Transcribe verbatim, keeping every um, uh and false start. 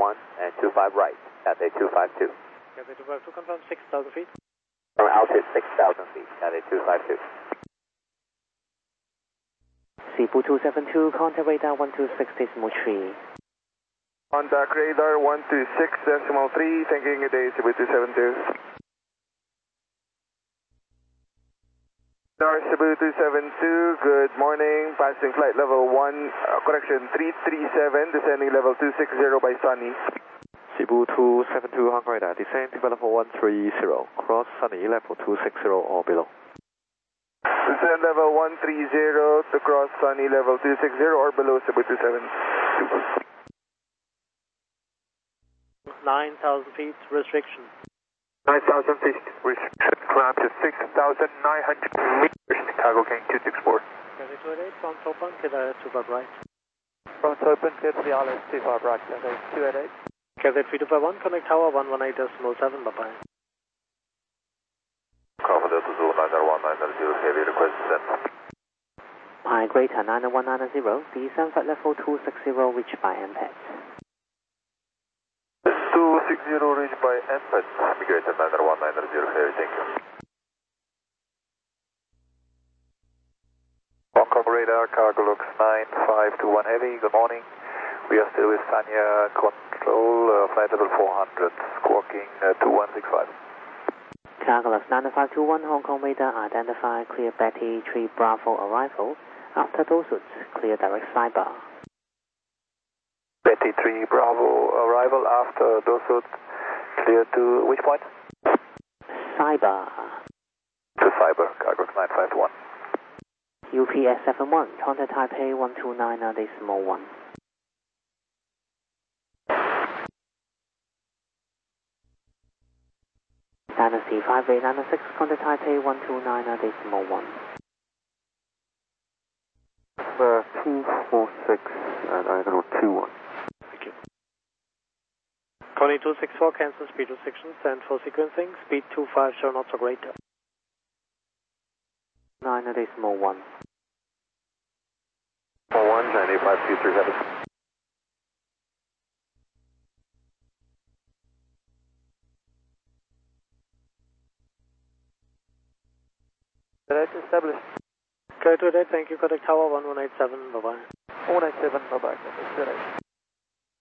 one and two five right, Cathay two five two. Cathay two five two, confirm six thousand feet. Or altitude six thousand feet, Cathay two five two. Cebu two seven two, contact radar one two six decimal three. Contact radar one two six decimal three, thanking you day Cebu two seven two. Radar Cebu two seven two, good morning, passing flight level one, uh, correction three three seven, descending level two six zero by Sunny. Cebu two seven two, Hong Kong radar, descend to level one three zero, cross Sunny level two six zero or below. Descend level one three zero to cross Sunny level two six zero or below Cebu two seven two. nine thousand feet restriction. nine thousand feet restriction, climb to six thousand nine hundred meters, cargo gain two six four. Cathay two eight eight, front open, clear two five right. Front open, clear to the I L S two five right, Cathay two eight eight. Cathay three two five one, connect tower one one eight decimal seven, bye bye. Cover Delta Zulu nine one nine zero, heavy request sent. Hi, Greater nine one nine zero, descend flight level two six zero, reached by M P E T. two six zero reached by M P E T, migrator nine one nine zero, heavy, thank you. Hong Kong radar, cargo looks nine five two one heavy, good morning. We are still with Sanya control, uh, flight level four hundred, squawking uh, two one six five. Cargo looks nine five two one, Hong Kong radar, identify clear Betty three Bravo arrival. After Dosut, clear direct sidebar. Betty three Bravo arrival after Dosut, clear to which point? Sidebar. To Cyber, cargo nine five two one. U P S seven one, contact Taipei one two nine decimal one. Dynasty five eight nine six, contact Taipei one two nine decimal one. Uh, two four six and I don't know, two one. Thank you. Connie two six four, cancel speed restrictions and for sequencing, speed two five, show not so greater. nine decimal one. four one, ninety-five two three seven. Direct established. Cathay two eight eight, thank you, contact tower one one eight seven, bye bye. one eight seven, bye bye.